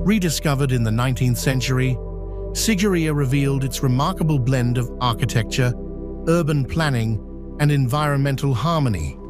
Rediscovered in the 19th century, Sigiriya revealed its remarkable blend of architecture, urban planning, and environmental harmony.